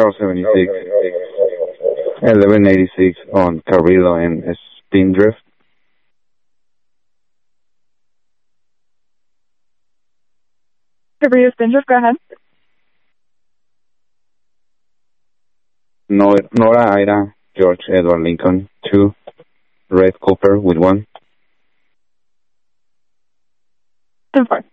476, 1186 on Carrillo and Spindrift. Carrillo Spindrift, go ahead. Nora Ida, George Edward Lincoln, 2. Red Cooper with 1. 10-4.